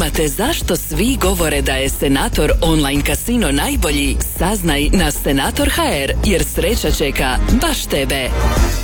zanimate zašto svi govore da je Senator online kasino najbolji? Saznaj na Senator HR, jer sreća čeka baš tebe.